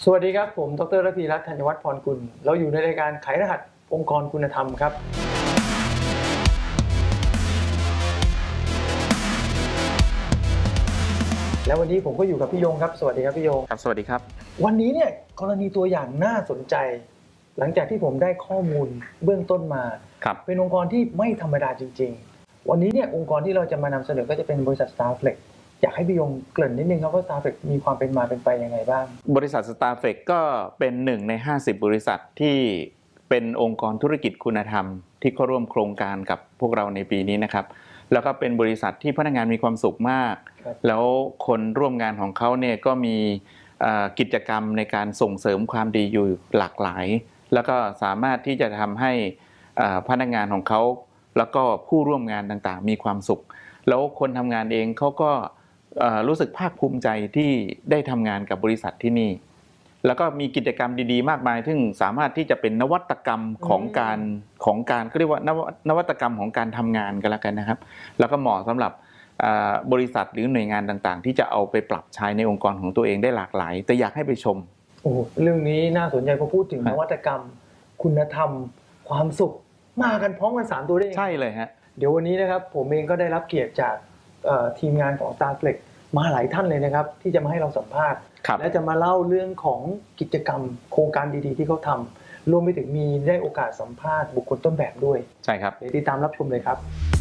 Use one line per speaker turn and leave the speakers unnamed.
สวัสดีครับผมดร.ระพีรัตน์ธัญวัฒน์พรกุลเราอยู่ในรายการไขรหัสองค์กรคุณธรรมครับแล้ววันนี้ผมก็อยู่กับพี่ยงครับสวัสดีครับพี่ยง
ครับสวัสดีครับ
วันนี้เนี่ยกรณีตัวอย่างน่าสนใจหลังจากที่ผมได้ข้อมูลเบื้องต้นมาเป็นองค์กรที่ไม่ธรรมดาจริงๆวันนี้เนี่ยองค์กรที่เราจะมานำเสนอก็จะเป็นบริษัท Starflex อยากให้พี่ยงเกริ่นนิดนึงครับว่า Starflex มีความเป็นมาเป็นไปยังไงบ้าง
บริษัท Starflex ก็เป็น1ใน50บริษัทที่เป็นองค์กรธุรกิจคุณธรรมที่เข้าร่วมโครงการกับพวกเราในปีนี้นะครับแล้วก็เป็นบริษัทที่พนักงานมีความสุขมากแล้วคนร่วมงานของเขาเนี่ยก็มีกิจกรรมในการส่งเสริมความดีอยู่หลากหลายแล้วก็สามารถที่จะทำให้พนักงานของเขาแล้วก็ผู้ร่วมงานต่างๆมีความสุขแล้วคนทำงานเองเขาก็รู้สึกภาคภูมิใจที่ได้ทำงานกับบริษัทที่นี่แล้วก็มีกิจกรรมดีๆมากมายซึ่งสามารถที่จะเป็นนวัตกรรมของการก็เรียกว่านวัตกรรมของการทำงานกันแล้วกันนะครับแล้วก็เหมาะสำหรับบริษัทหรือหน่วยงานต่างๆที่จะเอาไปปรับใช้ในองค์กรของตัวเองได้หลากหลายแต่อยากให้ไปชม
โอ้เรื่องนี้น่าสนใจพอพูดถึงนวัตกรรมคุณธรรมความสุขมากันพร้อมกัน3ตัวได้
ใช่เลยฮะ
เดี๋ยววันนี้นะครับผมเองก็ได้รับเกียรติจากทีมงานของ Starflex มาหลายท่านเลยนะครับที่จะมาให้เราสัมภาษณ์และจะมาเล่าเรื่องของกิจกรรมโครงการดีๆที่เขาทำรวมไปถึงมีได้โอกาสสัมภาษณ์บุคคลต้นแบบด้วย
ใช่ครับ
เดี๋ยวติดตามรับชมเลยครับ